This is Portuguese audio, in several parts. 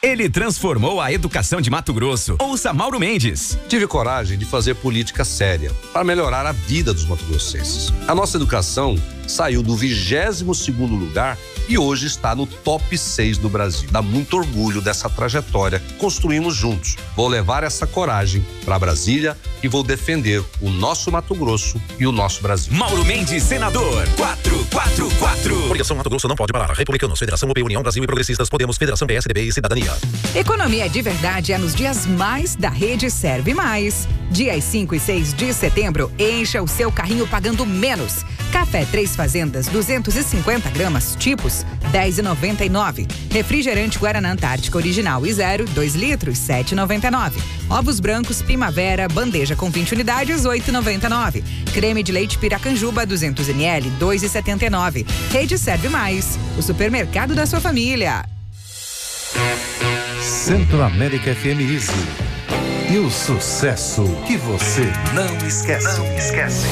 Ele transformou a educação de Mato Grosso. Ouça Mauro Mendes. Tive coragem de fazer política séria para melhorar a vida dos mato-grossenses. A nossa educação saiu do 22º lugar e hoje está no top 6 do Brasil. Dá muito orgulho dessa trajetória que construímos juntos. Vou levar essa coragem para Brasília e vou defender o nosso Mato Grosso e o nosso Brasil. Mauro Mendes, senador, 444. Coligação Mato Grosso não pode parar. Republicanos, Federação UP, União Brasil e Progressistas, Podemos, Federação PSDB e Cidadania. Economia de verdade é nos dias mais da Rede Serve Mais. Dias 5 e 6 de setembro, encha o seu carrinho pagando menos. Café Três Fazendas, 250 gramas, tipos, R$10,99. Refrigerante Guaraná Antártica Original e Zero, 2 litros, R$7,99. Ovos brancos Primavera, bandeja com 20 unidades, R$8,99. Creme de leite Piracanjuba, 200 ml, R$2,79. Rede Serve Mais, o supermercado da sua família. Centro América FM Easy. E o sucesso que você não esquece.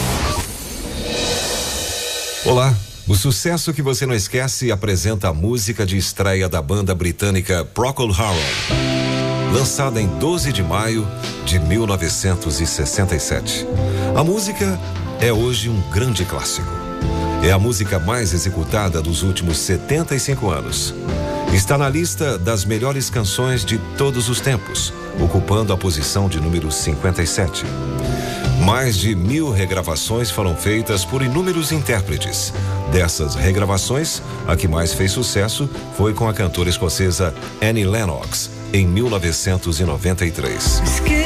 Olá, o sucesso que você não esquece apresenta a música de estreia da banda britânica Procol Harum, lançada em 12 de maio de 1967. A música é hoje um grande clássico. É a música mais executada dos últimos 75 anos. Está na lista das melhores canções de todos os tempos, ocupando a posição de número 57. Mais de 1000 regravações foram feitas por inúmeros intérpretes. Dessas regravações, a que mais fez sucesso foi com a cantora escocesa Annie Lennox, em 1993.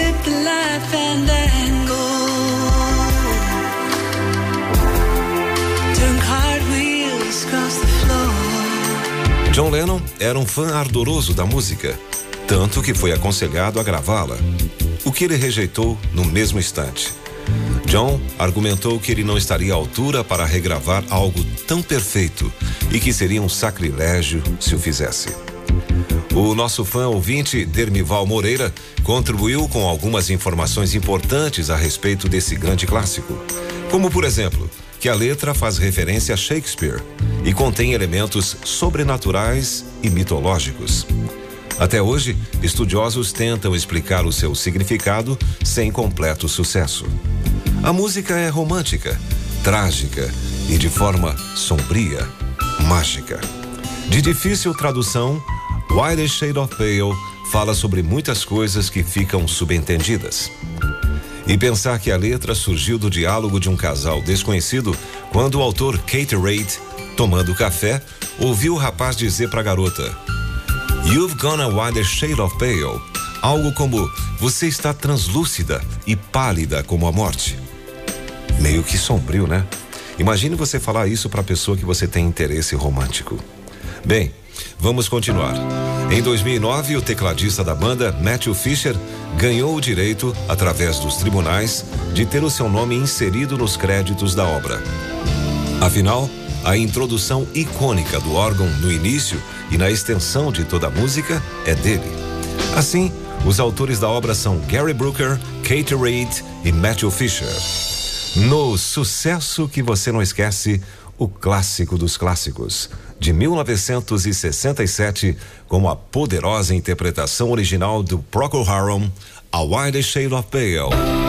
John Lennon era um fã ardoroso da música, tanto que foi aconselhado a gravá-la, o que ele rejeitou no mesmo instante. John argumentou que ele não estaria à altura para regravar algo tão perfeito e que seria um sacrilégio se o fizesse. O nosso fã ouvinte, Dermival Moreira, contribuiu com algumas informações importantes a respeito desse grande clássico, como, por exemplo, que a letra faz referência a Shakespeare e contém elementos sobrenaturais e mitológicos. Até hoje, estudiosos tentam explicar o seu significado sem completo sucesso. A música é romântica, trágica e de forma sombria, mágica. De difícil tradução, White Shade of Pale fala sobre muitas coisas que ficam subentendidas. E pensar que a letra surgiu do diálogo de um casal desconhecido quando o autor Kate Reid, tomando café, ouviu o rapaz dizer para a garota: "You've gone a wider shade of pale", algo como "você está translúcida e pálida como a morte". Meio que sombrio, né? Imagine você falar isso para a pessoa que você tem interesse romântico. Bem, vamos continuar. Em 2009, o tecladista da banda, Matthew Fisher, ganhou o direito, através dos tribunais, de ter o seu nome inserido nos créditos da obra. Afinal, a introdução icônica do órgão no início e na extensão de toda a música é dele. Assim, os autores da obra são Gary Brooker, Kate Reid e Matthew Fisher. No sucesso que você não esquece, o clássico dos clássicos, de 1967, com a poderosa interpretação original do Procol Harum, A Wider Shade of Pale.